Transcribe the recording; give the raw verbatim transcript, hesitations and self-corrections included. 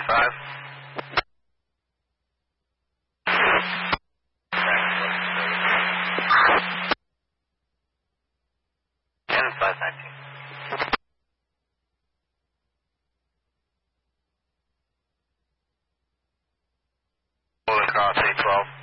forty-five. ten five nineteen. Hold across eight twelve.